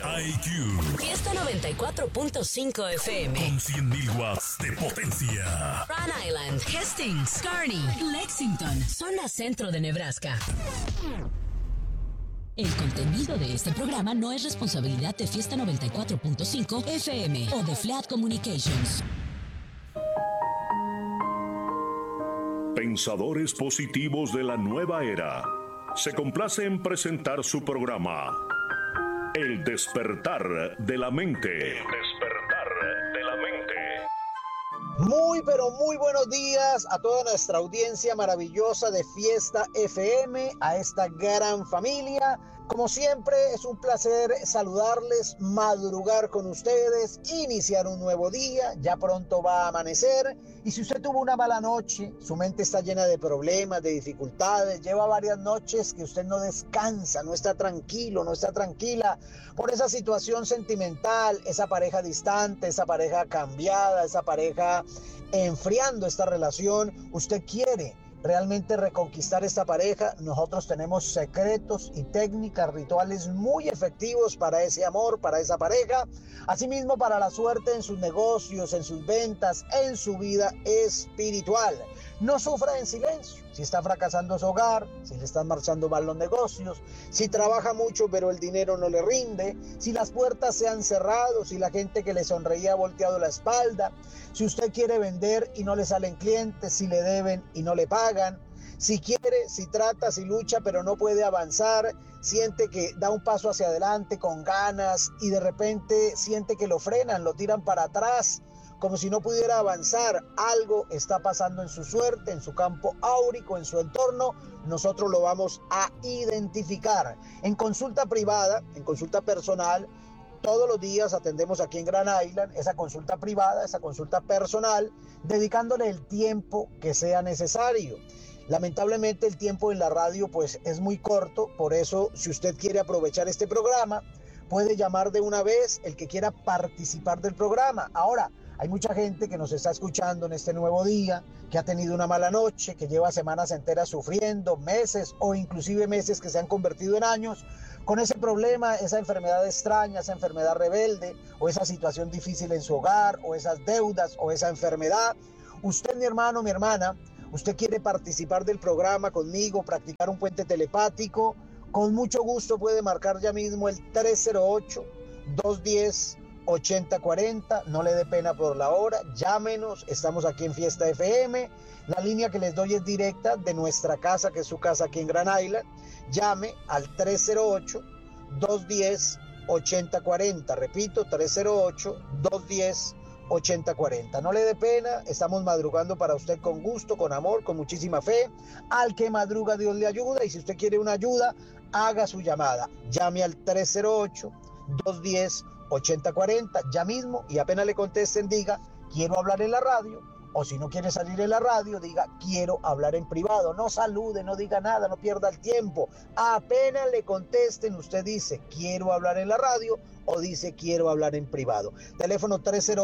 IQ. Fiesta 94.5 FM. Con 100.000 watts de potencia. Rhode Island, Hastings, Kearney, Lexington, zona centro de Nebraska. El contenido de este programa no es responsabilidad de Fiesta 94.5 FM o de Flat Communications. Pensadores positivos de la nueva era se complace en presentar su programa El despertar de la mente. El despertar de la mente. Muy pero muy buenos días a toda nuestra audiencia maravillosa de Fiesta FM, a esta gran familia. Como siempre es un placer saludarles, madrugar con ustedes, iniciar un nuevo día, ya pronto va a amanecer. Y si usted tuvo una mala noche, su mente está llena de problemas, de dificultades, lleva varias noches que usted no descansa, no está tranquilo, no está tranquila por esa situación sentimental, esa pareja distante, esa pareja cambiada, esa pareja enfriando esta relación, usted quiere realmente reconquistar esta pareja. Nosotros tenemos secretos y técnicas, rituales muy efectivos para ese amor, para esa pareja. Asimismo, para la suerte en sus negocios, en sus ventas, en su vida espiritual. No sufra en silencio. Si está fracasando su hogar, si le están marchando mal los negocios, si trabaja mucho pero el dinero no le rinde, si las puertas se han cerrado, si la gente que le sonreía ha volteado la espalda, si usted quiere vender y no le salen clientes, si le deben y no le pagan, si quiere, si trata, si lucha pero no puede avanzar, siente que da un paso hacia adelante con ganas y de repente siente que lo frenan, lo tiran para atrás, como si no pudiera avanzar. Algo está pasando en su suerte, en su campo áurico, en su entorno. Nosotros lo vamos a identificar. En consulta privada, en consulta personal, todos los días atendemos aquí en Grand Island esa consulta privada, esa consulta personal, dedicándole el tiempo que sea necesario. Lamentablemente el tiempo en la radio pues es muy corto, por eso si usted quiere aprovechar este programa, puede llamar de una vez el que quiera participar del programa. Ahora, hay mucha gente que nos está escuchando en este nuevo día, que ha tenido una mala noche, que lleva semanas enteras sufriendo, meses o inclusive meses que se han convertido en años, con ese problema, esa enfermedad extraña, esa enfermedad rebelde, o esa situación difícil en su hogar, o esas deudas, o esa enfermedad. Usted, mi hermano, mi hermana, usted quiere participar del programa conmigo, practicar un puente telepático, con mucho gusto puede marcar ya mismo el 308-210-8040, no le dé pena por la hora, llámenos, estamos aquí en Fiesta FM, la línea que les doy es directa de nuestra casa, que es su casa aquí en Grand Island. Llame al 308-210-8040, repito, 308-210-8040. No le dé pena, estamos madrugando para usted con gusto, con amor, con muchísima fe. Al que madruga Dios le ayuda, y si usted quiere una ayuda, haga su llamada. Llame al 308-210-8040 ya mismo, y apenas le contesten diga quiero hablar en la radio, o si no quiere salir en la radio diga quiero hablar en privado. No salude, no diga nada, no pierda el tiempo. Apenas le contesten, usted dice quiero hablar en la radio o dice quiero hablar en privado. Teléfono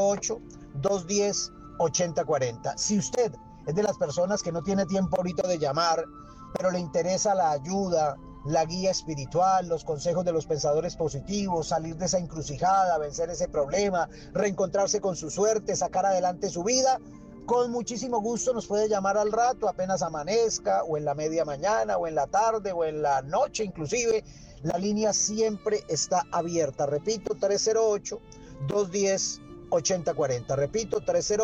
308-210-8040. Si usted es de las personas que no tiene tiempo ahorita de llamar, pero le interesa la ayuda, la guía espiritual, los consejos de los pensadores positivos, salir de esa encrucijada, vencer ese problema, reencontrarse con su suerte, sacar adelante su vida, con muchísimo gusto nos puede llamar al rato, apenas amanezca, o en la media mañana, o en la tarde, o en la noche inclusive. La línea siempre está abierta. Repito, 308-210-8040. Repito,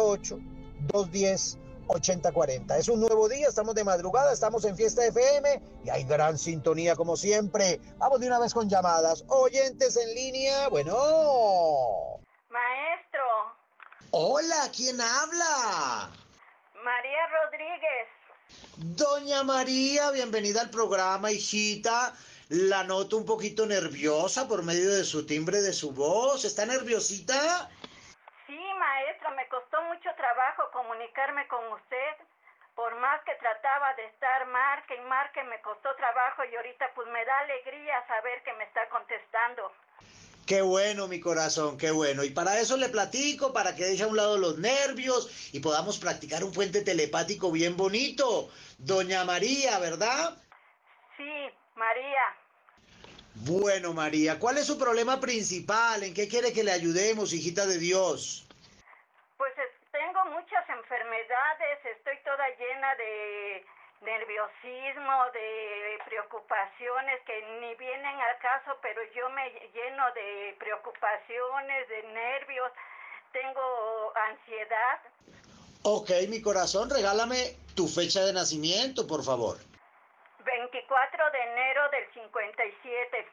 308-210-8040. Es un nuevo día, estamos de madrugada, estamos en Fiesta FM y hay gran sintonía como siempre. Vamos de una vez con llamadas. Oyentes en línea, bueno. Maestro. Hola, ¿quién habla? María Rodríguez. Doña María, bienvenida al programa, hijita. La noto un poquito nerviosa por medio de su timbre de su voz. ¿Está nerviosita? Sí, maestro, me costó mucho trabajo comunicarme con usted. Por más que trataba de estar marque y marque, me costó trabajo y ahorita pues me da alegría saber que me está contestando. Qué bueno, mi corazón, qué bueno. Y para eso le platico, para que deje a un lado los nervios y podamos practicar un puente telepático bien bonito. Doña María, ¿verdad? Sí, María. Bueno, María, ¿cuál es su problema principal? ¿En qué quiere que le ayudemos, hijita de Dios? Pues tengo muchas enfermedades, estoy toda llena de nerviosismo, de preocupaciones que ni vienen al caso, pero yo me lleno de preocupaciones, de nervios, tengo ansiedad. Ok, mi corazón, regálame tu fecha de nacimiento, por favor. 24 de enero del 57.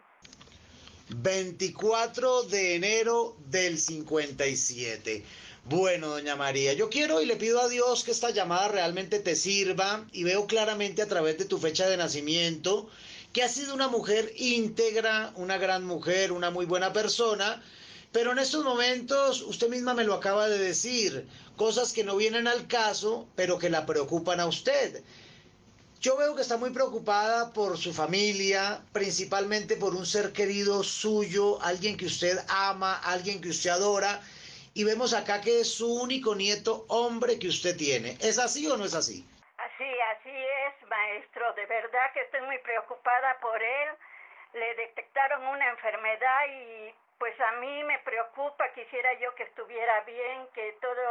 24 de enero del 57. Bueno, doña María, yo quiero y le pido a Dios que esta llamada realmente te sirva y veo claramente a través de tu fecha de nacimiento que has sido una mujer íntegra, una gran mujer, una muy buena persona, pero en estos momentos usted misma me lo acaba de decir, cosas que no vienen al caso, pero que la preocupan a usted. Yo veo que está muy preocupada por su familia, principalmente por un ser querido suyo, alguien que usted ama, alguien que usted adora, y vemos acá que es su único nieto hombre que usted tiene. ¿Es así o no es así? Así es, maestro. De verdad que estoy muy preocupada por él. Le detectaron una enfermedad y pues a mí me preocupa. Quisiera yo que estuviera bien, que todo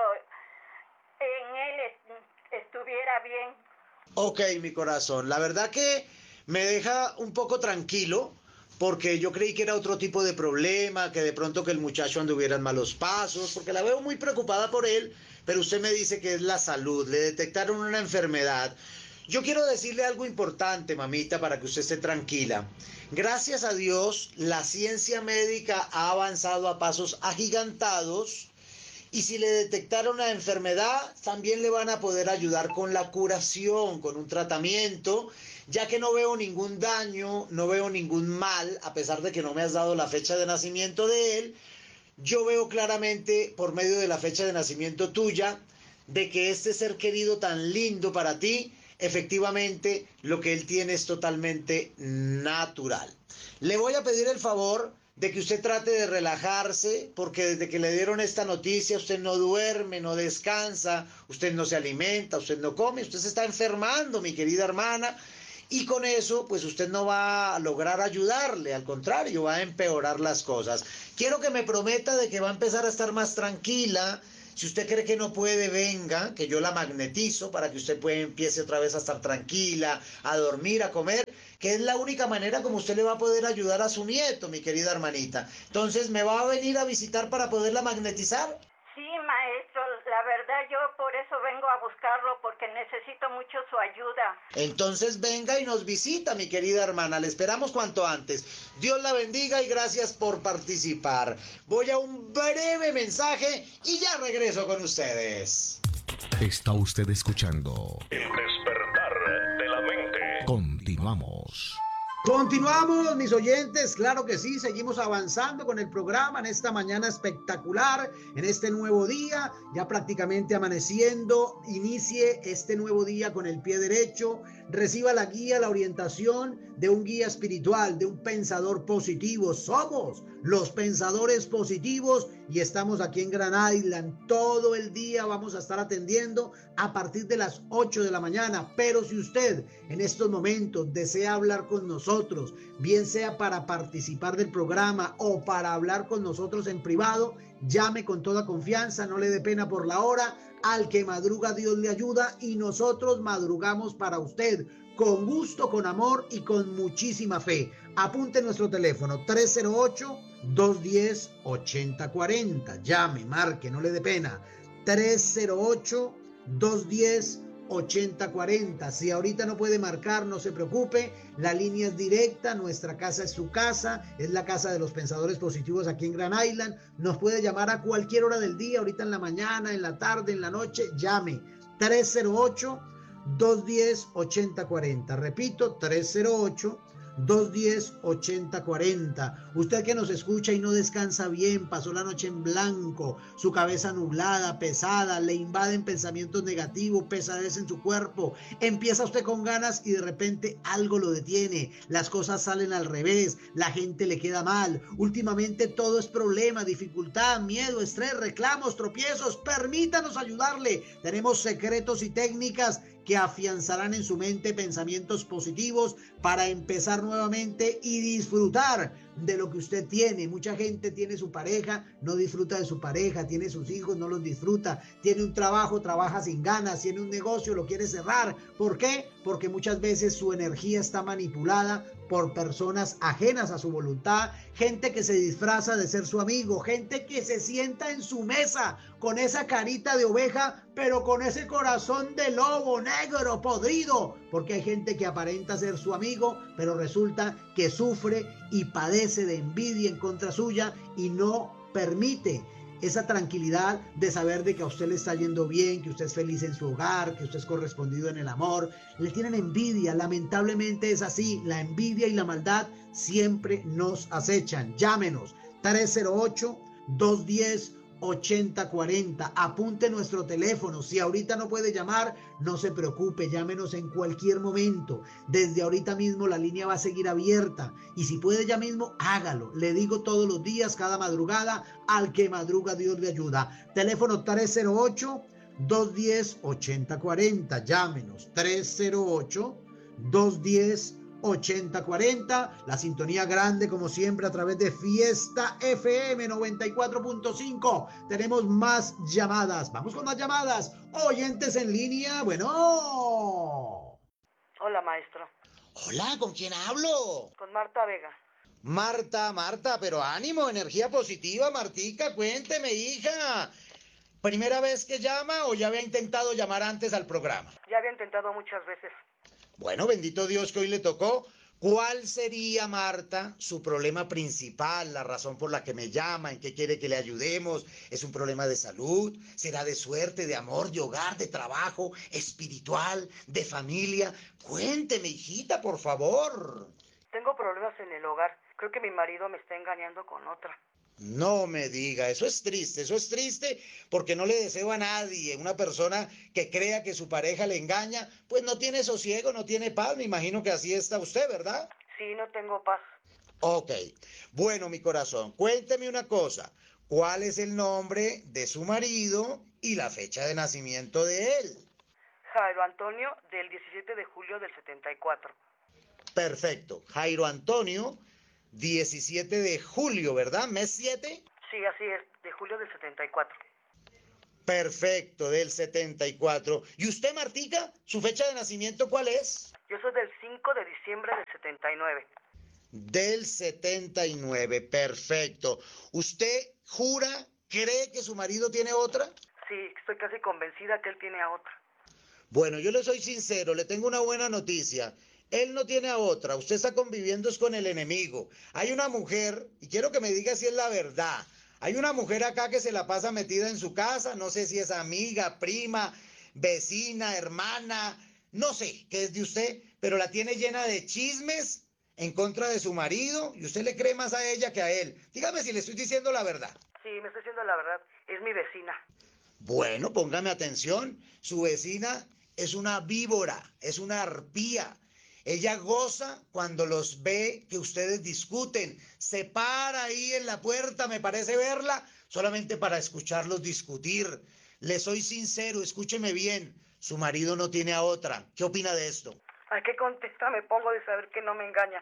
en él estuviera bien. Ok, mi corazón, la verdad que me deja un poco tranquilo porque yo creí que era otro tipo de problema, que de pronto que el muchacho anduviera en malos pasos, porque la veo muy preocupada por él, pero usted me dice que es la salud, le detectaron una enfermedad. Yo quiero decirle algo importante, mamita, para que usted esté tranquila. Gracias a Dios, la ciencia médica ha avanzado a pasos agigantados. Y si le detectaron una enfermedad, también le van a poder ayudar con la curación, con un tratamiento, ya que no veo ningún daño, no veo ningún mal, a pesar de que no me has dado la fecha de nacimiento de él. Yo veo claramente, por medio de la fecha de nacimiento tuya, de que este ser querido tan lindo para ti, efectivamente, lo que él tiene es totalmente natural. Le voy a pedir el favor de que usted trate de relajarse, porque desde que le dieron esta noticia usted no duerme, no descansa, usted no se alimenta, usted no come, usted se está enfermando, mi querida hermana, y con eso pues usted no va a lograr ayudarle, al contrario, va a empeorar las cosas. Quiero que me prometa de que va a empezar a estar más tranquila. Si usted cree que no puede, venga, que yo la magnetizo para que usted empiece otra vez a estar tranquila, a dormir, a comer, que es la única manera como usted le va a poder ayudar a su nieto, mi querida hermanita. Entonces, ¿me va a venir a visitar para poderla magnetizar? Sí, maestro, la verdad yo por eso vengo a buscarlo, porque necesito mucho su ayuda. Entonces venga y nos visita, mi querida hermana, le esperamos cuanto antes. Dios la bendiga y gracias por participar. Voy a un breve mensaje y ya regreso con ustedes. Está usted escuchando El despertar de la mente. Continuamos. Continuamos, mis oyentes, claro que sí, seguimos avanzando con el programa en esta mañana espectacular, en este nuevo día, ya prácticamente amaneciendo. Inicie este nuevo día con el pie derecho, reciba la guía, la orientación de un guía espiritual, de un pensador positivo. Somos los pensadores positivos y estamos aquí en Gran Island todo el día. Vamos a estar atendiendo a partir de las 8 de la mañana, pero si usted en estos momentos desea hablar con nosotros, bien sea para participar del programa o para hablar con nosotros en privado, llame con toda confianza, no le dé pena por la hora. Al que madruga Dios le ayuda y nosotros madrugamos para usted, con gusto, con amor y con muchísima fe. Apunte nuestro teléfono 308-210-8040. Llame, marque, no le dé pena. 308-210-8040. Si ahorita no puede marcar, no se preocupe, la línea es directa, nuestra casa es su casa, es la casa de los pensadores positivos aquí en Gran Island. Nos puede llamar a cualquier hora del día, ahorita en la mañana, en la tarde, en la noche, llame. 308-210-8040. Repito, 308-210-8040. Usted que nos escucha y no descansa bien, pasó la noche en blanco, su cabeza nublada, pesada, le invaden pensamientos negativos, pesadez en su cuerpo, empieza usted con ganas y de repente algo lo detiene, las cosas salen al revés, la gente le queda mal, últimamente todo es problema, dificultad, miedo, estrés, reclamos, tropiezos. Permítanos ayudarle, tenemos secretos y técnicas que afianzarán en su mente pensamientos positivos para empezar nuevamente y disfrutar de lo que usted tiene. Mucha gente tiene su pareja, no disfruta de su pareja, tiene sus hijos, no los disfruta, tiene un trabajo, trabaja sin ganas, tiene un negocio, lo quiere cerrar. ¿Por qué? Porque muchas veces su energía está manipulada por personas ajenas a su voluntad, gente que se disfraza de ser su amigo, gente que se sienta en su mesa con esa carita de oveja, pero con ese corazón de lobo negro, podrido, porque hay gente que aparenta ser su amigo, pero resulta que sufre y padece de envidia en contra suya y no permite esa tranquilidad de saber de que a usted le está yendo bien, que usted es feliz en su hogar, que usted es correspondido en el amor. Le tienen envidia, lamentablemente es así. La envidia y la maldad siempre nos acechan. Llámenos 308-210-8040. Apunte nuestro teléfono. Si ahorita no puede llamar, no se preocupe, llámenos en cualquier momento. Desde ahorita mismo la línea va a seguir abierta. Y si puede ya mismo, hágalo. Le digo todos los días, cada madrugada, al que madruga Dios le ayuda. Teléfono 308-210-8040. Llámenos 308-210-8040, la sintonía grande como siempre a través de Fiesta FM 94.5. Tenemos más llamadas, vamos con más llamadas. Oyentes en línea, bueno. Hola, maestro. Hola, ¿con quién hablo? Con Marta Vega. Marta, pero ánimo, energía positiva, Martica, cuénteme, hija. ¿Primera vez que llama o ya había intentado llamar antes al programa? Ya había intentado muchas veces. Bueno, bendito Dios que hoy le tocó. ¿Cuál sería, Marta, su problema principal, la razón por la que me llama, en qué quiere que le ayudemos? ¿Es un problema de salud? ¿Será de suerte, de amor, de hogar, de trabajo, espiritual, de familia? Cuénteme, hijita, por favor. Tengo problemas en el hogar. Creo que mi marido me está engañando con otra. No me diga, eso es triste porque no le deseo a nadie, una persona que crea que su pareja le engaña, pues no tiene sosiego, no tiene paz, me imagino que así está usted, ¿verdad? Sí, no tengo paz. Ok, bueno, mi corazón, cuénteme una cosa, ¿cuál es el nombre de su marido y la fecha de nacimiento de él? Jairo Antonio, del 17 de julio del 74. Perfecto, Jairo Antonio, 17 de julio, ¿verdad? ¿Mes 7? Sí, así es, de julio del 74. Perfecto, del 74. ¿Y usted, Martica, su fecha de nacimiento cuál es? Yo soy del 5 de diciembre del 79. Del 79, perfecto. ¿Usted jura, cree que su marido tiene otra? Sí, estoy casi convencida que él tiene a otra. Bueno, yo le soy sincero, le tengo una buena noticia. Él no tiene a otra, usted está conviviendo con el enemigo. Hay una mujer, y quiero que me diga si es la verdad, hay una mujer acá que se la pasa metida en su casa, no sé si es amiga, prima, vecina, hermana, no sé qué es de usted, pero la tiene llena de chismes en contra de su marido y usted le cree más a ella que a él. Dígame si le estoy diciendo la verdad. Sí, me estoy diciendo la verdad, es mi vecina. Bueno, póngame atención, su vecina es una víbora, es una arpía. Ella goza cuando los ve que ustedes discuten. Se para ahí en la puerta, me parece verla, solamente para escucharlos discutir. Le soy sincero, escúcheme bien. Su marido no tiene a otra. ¿Qué opina de esto? Ay, qué contenta me pongo de saber que no me engaña.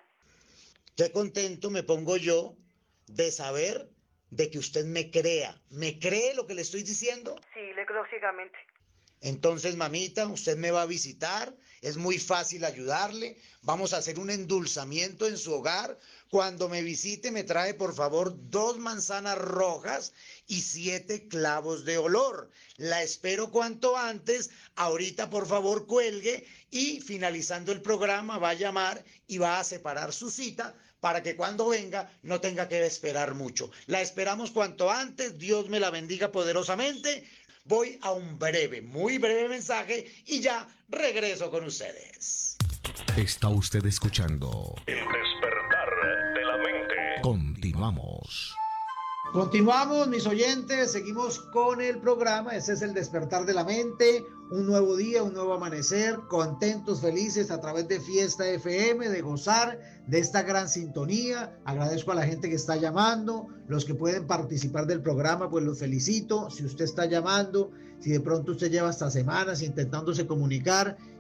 Qué contento me pongo yo de saber de que usted me crea. ¿Me cree lo que le estoy diciendo? Sí, le creo ciegamente. Entonces, mamita, usted me va a visitar, es muy fácil ayudarle, vamos a hacer un endulzamiento en su hogar. Cuando me visite me trae por favor 2 manzanas rojas y 7 clavos de olor. La espero cuanto antes, ahorita por favor cuelgue y finalizando el programa va a llamar y va a separar su cita para que cuando venga no tenga que esperar mucho. La esperamos cuanto antes, Dios me la bendiga poderosamente. Voy a un breve, muy breve mensaje y ya regreso con ustedes. Está usted escuchando El despertar de la mente. Continuamos. Continuamos, mis oyentes, seguimos con el programa. Ese es el despertar de la mente, un nuevo día, un nuevo amanecer, contentos, felices a través de Fiesta FM, de gozar de esta gran sintonía. Agradezco a la gente que está llamando, los que pueden participar del programa, pues los felicito. Si usted está llamando, si de pronto usted lleva hasta semanas intentándose comunicar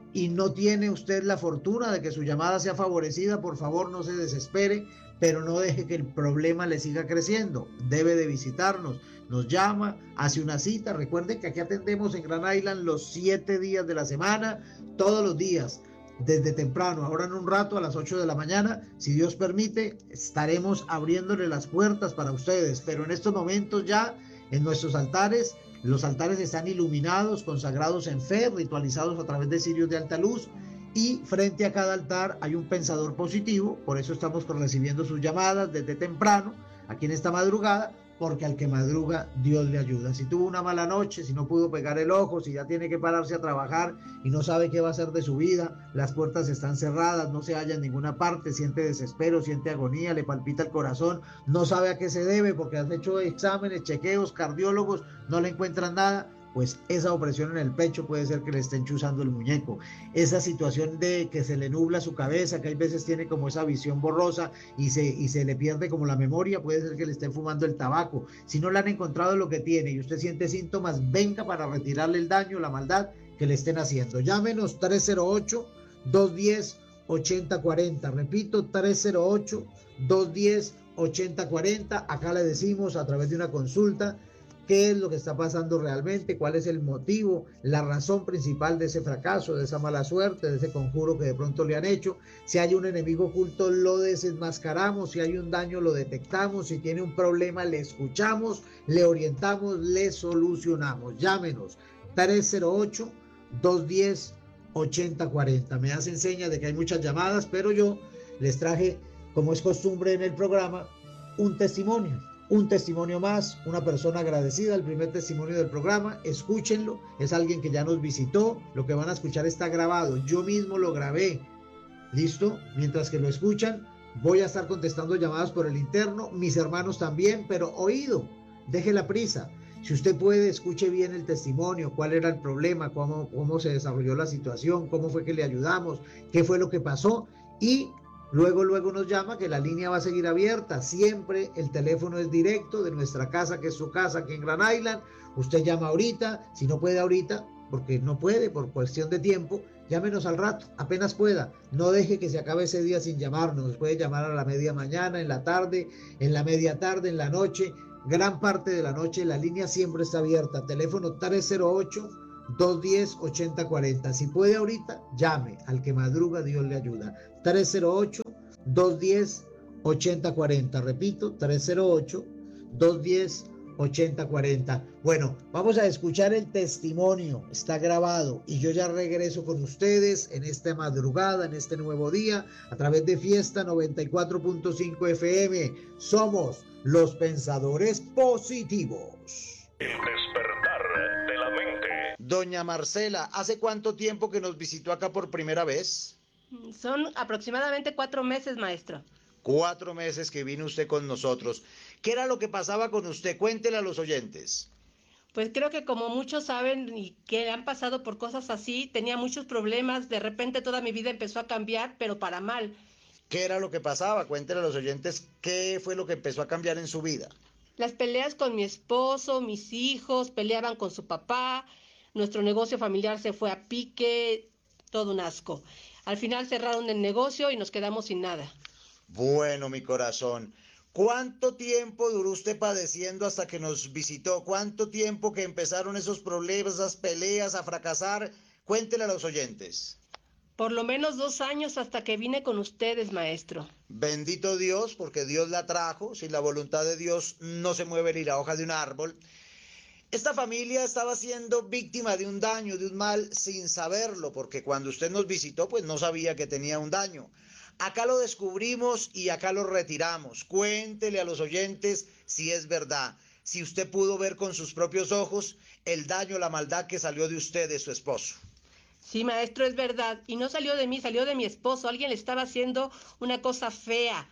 y no tiene usted la fortuna de que su llamada sea favorecida, por favor no se desespere, pero no deje que el problema le siga creciendo. Debe de visitarnos, nos llama, hace una cita. Recuerden que aquí atendemos en Grand Island los 7 días de la semana, todos los días, desde temprano. Ahora en un rato a las 8 de la mañana, si Dios permite, estaremos abriéndole las puertas para ustedes, pero en estos momentos ya en nuestros altares, los altares están iluminados, consagrados en fe, ritualizados a través de cirios de alta luz, y frente a cada altar hay un pensador positivo. Por eso estamos recibiendo sus llamadas desde temprano, aquí en esta madrugada, porque al que madruga Dios le ayuda. Si tuvo una mala noche, si no pudo pegar el ojo, si ya tiene que pararse a trabajar y no sabe qué va a hacer de su vida, las puertas están cerradas, no se halla en ninguna parte, siente desespero, siente agonía, le palpita el corazón, no sabe a qué se debe porque has hecho exámenes, chequeos, cardiólogos, no le encuentran nada, pues esa opresión en el pecho puede ser que le estén chuzando el muñeco. Esa situación de que se le nubla su cabeza, que hay veces tiene como esa visión borrosa y se le pierde como la memoria, puede ser que le estén fumando el tabaco. Si no le han encontrado lo que tiene y usted siente síntomas, venga para retirarle el daño, la maldad que le estén haciendo. Llámenos 308-210-8040. Repito, 308-210-8040. Acá le decimos a través de una consulta qué es lo que está pasando realmente, cuál es el motivo, la razón principal de ese fracaso, de esa mala suerte, de ese conjuro que de pronto le han hecho. Si hay un enemigo oculto, lo desenmascaramos. Si hay un daño, lo detectamos. Si tiene un problema, le escuchamos, le orientamos, le solucionamos. Llámenos 308-210-8040. Me hacen señas de que hay muchas llamadas, pero yo les traje, como es costumbre en el programa, un testimonio más, una persona agradecida, el primer testimonio del programa. Escúchenlo, es alguien que ya nos visitó. Lo que van a escuchar está grabado, yo mismo lo grabé. ¿Listo? Mientras que lo escuchan, voy a estar contestando llamadas por el interno, mis hermanos también, pero oído, deje la prisa. Si usted puede, escuche bien el testimonio, cuál era el problema, cómo se desarrolló la situación, cómo fue que le ayudamos, qué fue lo que pasó, y luego nos llama, que la línea va a seguir abierta. Siempre el teléfono es directo de nuestra casa, que es su casa aquí en Grand Island. Usted llama ahorita, si no puede ahorita, porque no puede por cuestión de tiempo, llámenos al rato, apenas pueda. No deje que se acabe ese día sin llamarnos. Nos puede llamar a la media mañana, en la tarde, en la media tarde, en la noche, gran parte de la noche. La línea siempre está abierta. Teléfono 308-210-8040. Si puede ahorita, llame. Al que madruga, Dios le ayuda. 308-210-8040. Repito, 308-210-8040. Bueno, vamos a escuchar el testimonio. Está grabado y yo ya regreso con ustedes en esta madrugada, en este nuevo día, a través de Fiesta 94.5 FM. Somos los pensadores positivos. El despertar de la mente. Doña Marcela, ¿hace cuánto tiempo que nos visitó acá por primera vez? Son aproximadamente 4 meses, maestro. 4 meses que vino usted con nosotros. ¿Qué era lo que pasaba con usted? Cuéntele a los oyentes. Pues creo que como muchos saben y que han pasado por cosas así, tenía muchos problemas. De repente toda mi vida empezó a cambiar, pero para mal. ¿Qué era lo que pasaba? Cuéntele a los oyentes qué fue lo que empezó a cambiar en su vida. Las peleas con mi esposo, mis hijos, peleaban con su papá, nuestro negocio familiar se fue a pique, todo un asco. Al final cerraron el negocio y nos quedamos sin nada. Bueno, mi corazón, ¿cuánto tiempo duró usted padeciendo hasta que nos visitó? ¿Cuánto tiempo que empezaron esos problemas, esas peleas a fracasar? Cuéntele a los oyentes. Por lo menos 2 años hasta que vine con ustedes, maestro. Bendito Dios, porque Dios la trajo. Sin la voluntad de Dios no se mueve ni la hoja de un árbol. Esta familia estaba siendo víctima de un daño, de un mal, sin saberlo, porque cuando usted nos visitó, pues no sabía que tenía un daño. Acá lo descubrimos y acá lo retiramos. Cuéntele a los oyentes si es verdad, si usted pudo ver con sus propios ojos el daño, la maldad que salió de usted, de su esposo. Sí, maestro, es verdad. Y no salió de mí, salió de mi esposo. Alguien le estaba haciendo una cosa fea.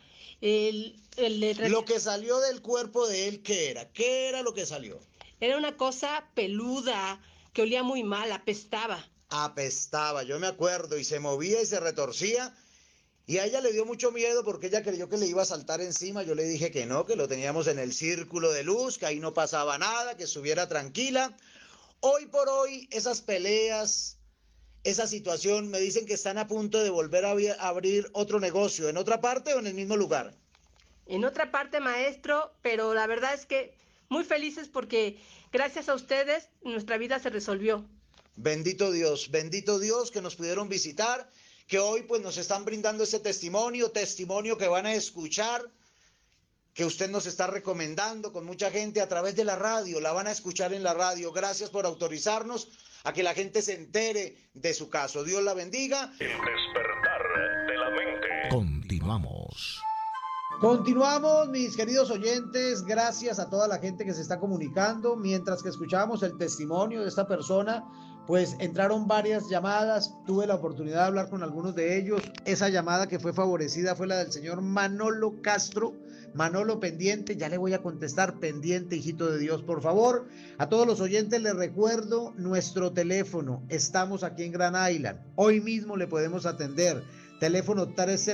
Lo que salió del cuerpo de él, ¿qué era? ¿Qué era lo que salió? Era una cosa peluda, que olía muy mal, apestaba. Apestaba, yo me acuerdo, y se movía y se retorcía. Y a ella le dio mucho miedo porque ella creyó que le iba a saltar encima. Yo le dije que no, que lo teníamos en el círculo de luz, que ahí no pasaba nada, que estuviera tranquila. Hoy por hoy, esas peleas, esa situación? Me dicen que están a punto de volver a abrir otro negocio, ¿en otra parte o en el mismo lugar? En otra parte, maestro, pero la verdad es que muy felices porque gracias a ustedes nuestra vida se resolvió. Bendito Dios que nos pudieron visitar, que hoy pues nos están brindando ese testimonio que van a escuchar, que usted nos está recomendando con mucha gente a través de la radio, la van a escuchar en la radio. Gracias por autorizarnos a que la gente se entere de su caso. Dios la bendiga. El despertar de la mente. Continuamos. Continuamos, mis queridos oyentes, gracias a toda la gente que se está comunicando. Mientras que escuchábamos el testimonio de esta persona, pues entraron varias llamadas, tuve la oportunidad de hablar con algunos de ellos. Esa llamada que fue favorecida fue la del señor Manolo Castro. Manolo, pendiente, ya le voy a contestar, pendiente, hijito de Dios, por favor. A todos los oyentes les recuerdo nuestro teléfono, estamos aquí en Grand Island, hoy mismo le podemos atender, teléfono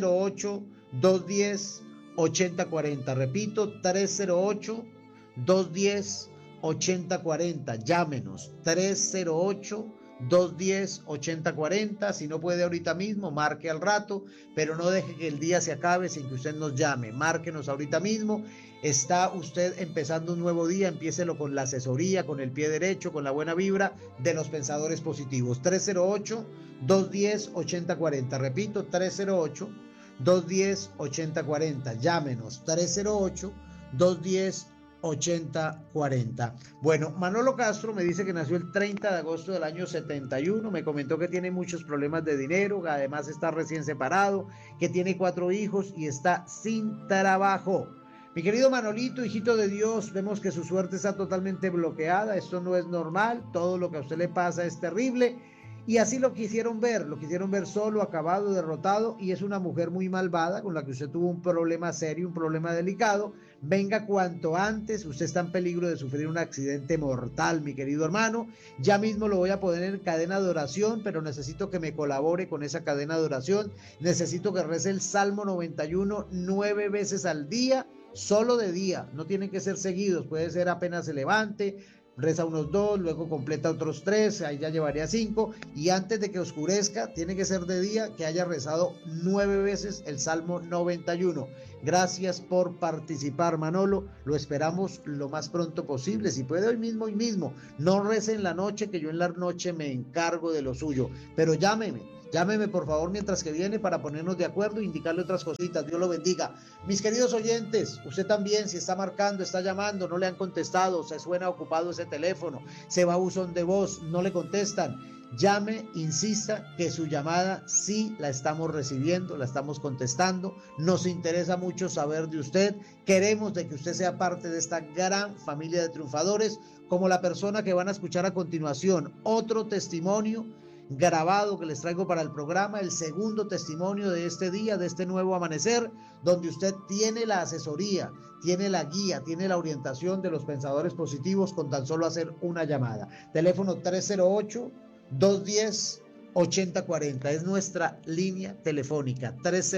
308-210-8040, repito, 308-210-8040, llámenos, 308-210-8040, si no puede ahorita mismo, marque al rato, pero no deje que el día se acabe sin que usted nos llame, márquenos ahorita mismo. Está usted empezando un nuevo día, empiécelo con la asesoría, con el pie derecho, con la buena vibra de los pensadores positivos. 308-210-8040, repito, 308-210-8040, llámenos, 308-210-8040. Bueno, Manolo Castro me dice que nació el 30 de agosto del año 71, me comentó que tiene muchos problemas de dinero, además está recién separado, que tiene 4 hijos y está sin trabajo. Mi querido Manolito, hijito de Dios, vemos que su suerte está totalmente bloqueada, esto no es normal, todo lo que a usted le pasa es terrible. Y así lo quisieron ver solo, acabado, derrotado, y es una mujer muy malvada con la que usted tuvo un problema serio, un problema delicado. Venga cuanto antes, usted está en peligro de sufrir un accidente mortal, mi querido hermano. Ya mismo lo voy a poner en cadena de oración, pero necesito que me colabore con esa cadena de oración. Necesito que rece el Salmo 91 9 veces al día, solo de día, no tienen que ser seguidos, puede ser apenas se levante, reza unos 2, luego completa otros 3, ahí ya llevaría 5, y antes de que oscurezca, tiene que ser de día, que haya rezado 9 veces el Salmo 91. Gracias por participar, Manolo, lo esperamos lo más pronto posible, si puede hoy mismo, no rece en la noche, que yo en la noche me encargo de lo suyo, pero llámeme por favor mientras que viene para ponernos de acuerdo e indicarle otras cositas. Dios lo bendiga. Mis queridos oyentes, usted también, si está marcando, está llamando, no le han contestado, se suena ocupado ese teléfono, se va a buzón de voz, no le contestan, llame, insista que su llamada sí la estamos recibiendo, la estamos contestando, nos interesa mucho saber de usted, queremos de que usted sea parte de esta gran familia de triunfadores, como la persona que van a escuchar a continuación, otro testimonio grabado que les traigo para el programa, el segundo testimonio de este día, de este nuevo amanecer, donde usted tiene la asesoría, tiene la guía, tiene la orientación de los pensadores positivos con tan solo hacer una llamada. Teléfono 308-210-8040, es nuestra línea telefónica,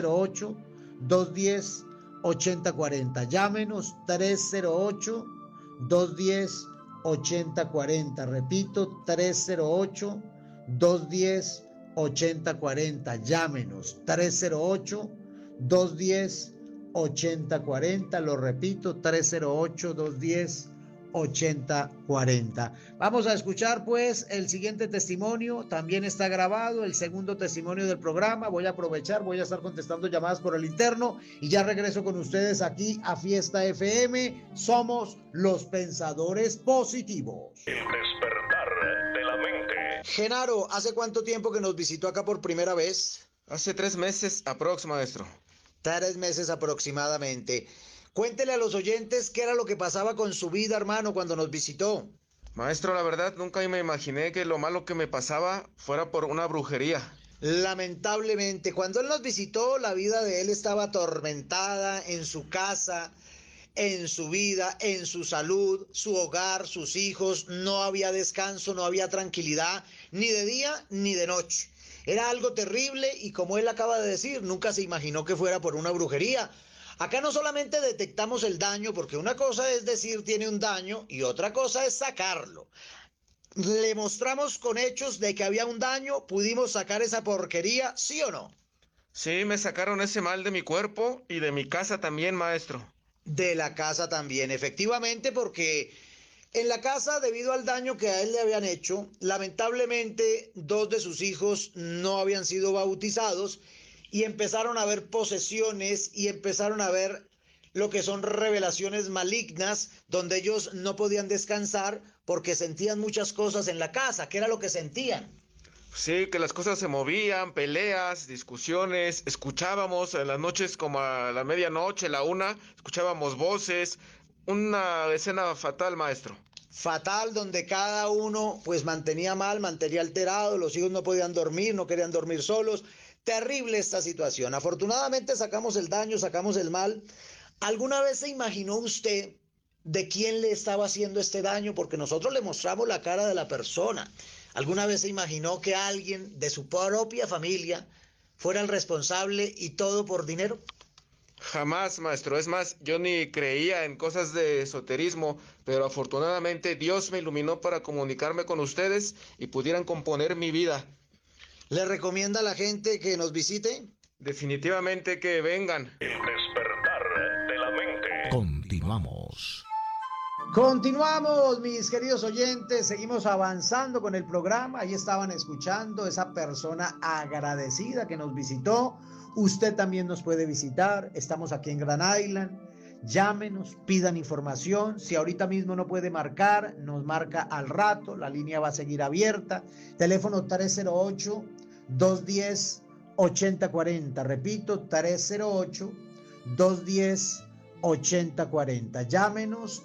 308-210-8040, llámenos, 308-210-8040, repito, 308-210-8040, llámenos, 308-210-8040, lo repito, 308-210-8040. Vamos a escuchar pues el siguiente testimonio, también está grabado, el segundo testimonio del programa. Voy a aprovechar, voy a estar contestando llamadas por el interno y ya regreso con ustedes aquí a Fiesta FM. Somos los pensadores positivos. El despertar de la mente. Genaro, ¿hace cuánto tiempo que nos visitó acá por primera vez? Hace 3 meses aprox, maestro. 3 meses aproximadamente. Cuéntele a los oyentes qué era lo que pasaba con su vida, hermano, cuando nos visitó. Maestro, la verdad, nunca me imaginé que lo malo que me pasaba fuera por una brujería. Lamentablemente, cuando él nos visitó, la vida de él estaba atormentada en su casa, en su vida, en su salud, su hogar, sus hijos. No había descanso, no había tranquilidad, ni de día ni de noche. Era algo terrible y, como él acaba de decir, nunca se imaginó que fuera por una brujería. Acá no solamente detectamos el daño, porque una cosa es decir tiene un daño y otra cosa es sacarlo. Le mostramos con hechos de que había un daño, pudimos sacar esa porquería, ¿sí o no? Sí, me sacaron ese mal de mi cuerpo y de mi casa también, maestro. De la casa también, efectivamente, porque en la casa, debido al daño que a él le habían hecho, lamentablemente 2 de sus hijos no habían sido bautizados y empezaron a ver posesiones y empezaron a ver lo que son revelaciones malignas, donde ellos no podían descansar porque sentían muchas cosas en la casa. ¿Qué era lo que sentían? Sí, que las cosas se movían, peleas, discusiones, escuchábamos en las noches como a la medianoche, la 1, escuchábamos voces, una escena fatal, maestro. Fatal, donde cada uno pues mantenía mal, mantenía alterado, los hijos no podían dormir, no querían dormir solos. Terrible esta situación. Afortunadamente sacamos el daño, sacamos el mal. ¿Alguna vez se imaginó usted de quién le estaba haciendo este daño? Porque nosotros le mostramos la cara de la persona. ¿Alguna vez se imaginó que alguien de su propia familia fuera el responsable y todo por dinero? Jamás, maestro. Es más, yo ni creía en cosas de esoterismo, pero afortunadamente Dios me iluminó para comunicarme con ustedes y pudieran componer mi vida. ¿Le recomienda a la gente que nos visite? Definitivamente que vengan. El despertar de la mente. Continuamos. Continuamos, mis queridos oyentes, seguimos avanzando con el programa. Ahí estaban escuchando esa persona agradecida que nos visitó. Usted también nos puede visitar, estamos aquí en Grand Island. Llámenos, pidan información. Si ahorita mismo no puede marcar, nos marca al rato, la línea va a seguir abierta. Teléfono 308-210-8040, repito, 308-210-8040. Llámenos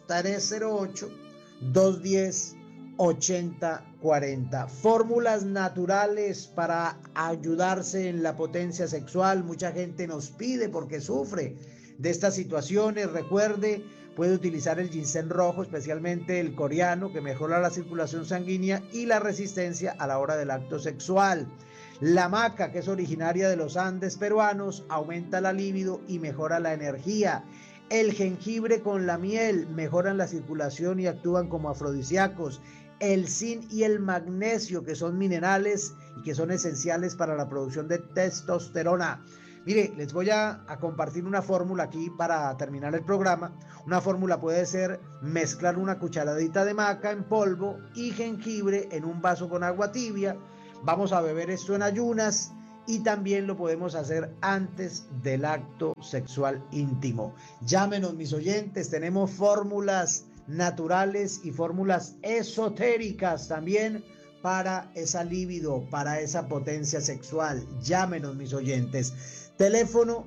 308-210-8040. Fórmulas naturales para ayudarse en la potencia sexual. Mucha gente nos pide porque sufre de estas situaciones. Recuerde, puede utilizar el ginseng rojo, especialmente el coreano, que mejora la circulación sanguínea y la resistencia a la hora del acto sexual. La maca, que es originaria de los Andes peruanos, aumenta la libido y mejora la energía. El jengibre con la miel mejoran la circulación y actúan como afrodisíacos. El zinc y el magnesio, que son minerales y que son esenciales para la producción de testosterona. Mire, les voy a compartir una fórmula aquí para terminar el programa. Una fórmula puede ser mezclar una cucharadita de maca en polvo y jengibre en un vaso con agua tibia. Vamos a beber esto en ayunas. Y también lo podemos hacer antes del acto sexual íntimo. Llámenos, mis oyentes, tenemos fórmulas naturales y fórmulas esotéricas también para esa libido, para esa potencia sexual. Llámenos, mis oyentes. Teléfono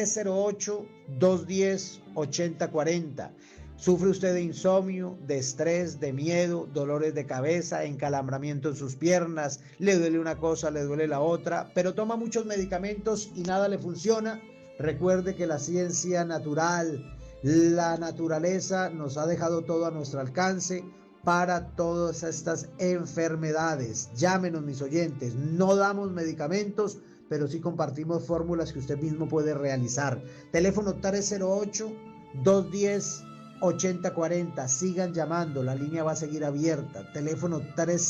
308-210-8040. ¿Sufre usted de insomnio, de estrés, de miedo, dolores de cabeza, encalambramiento en sus piernas? Le duele una cosa, le duele la otra, pero toma muchos medicamentos y nada le funciona. Recuerde que la ciencia natural, la naturaleza nos ha dejado todo a nuestro alcance para todas estas enfermedades. Llámenos, mis oyentes. No damos medicamentos, pero sí compartimos fórmulas que usted mismo puede realizar. Teléfono 308-210-8040. Sigan llamando, la línea va a seguir abierta. Teléfono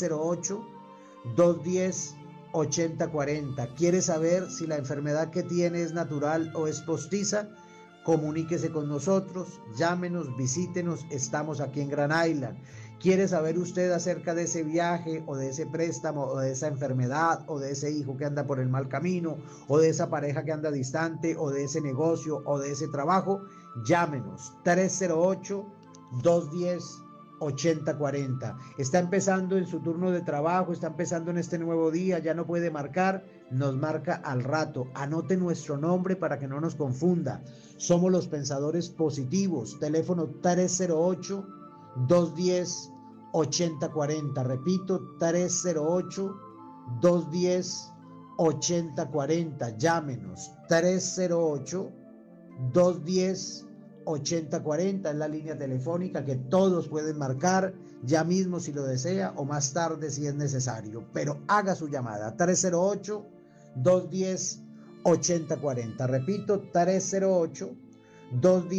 308-210-8040. ¿Quiere saber si la enfermedad que tiene es natural o es postiza? Comuníquese con nosotros, llámenos, visítenos, estamos aquí en Grand Island. ¿Quiere saber usted acerca de ese viaje o de ese préstamo o de esa enfermedad o de ese hijo que anda por el mal camino o de esa pareja que anda distante o de ese negocio o de ese trabajo? Llámenos 308-210-8040. Está empezando en su turno de trabajo, está empezando en este nuevo día, ya no puede marcar, nos marca al rato. Anote nuestro nombre para que no nos confunda. Somos los pensadores positivos. Teléfono 308-210-8040. Repito, 308-210-8040. Llámenos 308-210-8040 es la línea telefónica que todos pueden marcar ya mismo si lo desea o más tarde si es necesario, pero haga su llamada 308-210-8040. Repito,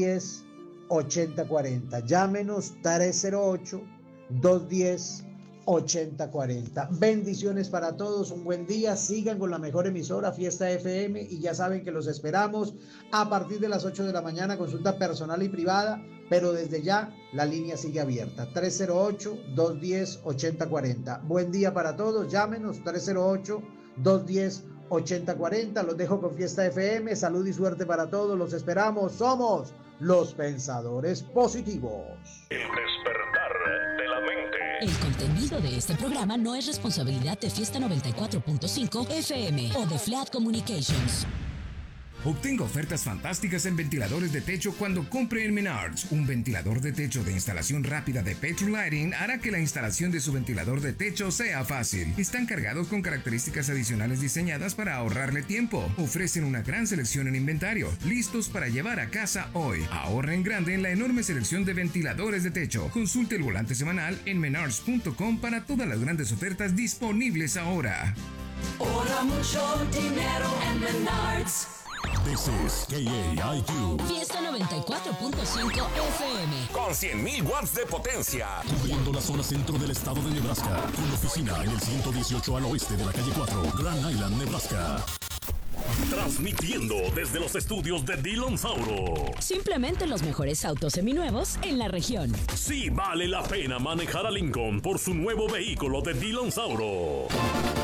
308-210-8040. Llámenos 308-210-8040. 8040. Bendiciones para todos, un buen día, sigan con la mejor emisora Fiesta FM y ya saben que los esperamos a partir de las 8 de la mañana, consulta personal y privada, pero desde ya la línea sigue abierta, 308-210-8040. Buen día para todos, llámenos 308-210-8040, los dejo con Fiesta FM, salud y suerte para todos, los esperamos, somos los Pensadores Positivos. El despertar de la mente. El contenido de este programa no es responsabilidad de Fiesta 94.5 FM o de Flat Communications. Obtenga ofertas fantásticas en ventiladores de techo cuando compre en Menards. Un ventilador de techo de instalación rápida de Petro Lighting hará que la instalación de su ventilador de techo sea fácil. Están cargados con características adicionales diseñadas para ahorrarle tiempo. Ofrecen una gran selección en inventario, listos para llevar a casa hoy. Ahorra en grande en la enorme selección de ventiladores de techo. Consulte el volante semanal en menards.com para todas las grandes ofertas disponibles ahora. Ahorra mucho dinero en Menards. This is KAIQ. Fiesta 94.5 FM. Con 100.000 watts de potencia. Cubriendo la zona centro del estado de Nebraska. Con oficina en el 118 al oeste de la calle 4, Grand Island, Nebraska. Transmitiendo desde los estudios de Dillon Sauro. Simplemente los mejores autos seminuevos en la región. Sí vale la pena manejar a Lincoln por su nuevo vehículo de Dillon Sauro.